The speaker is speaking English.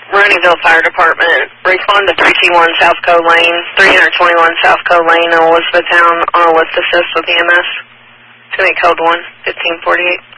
Roneyville Fire Department. Respond to 3T1 South Cove Lane, 321 South Cove Lane in Elizabethtown on a lift assist with EMS. To make code 1, 1548.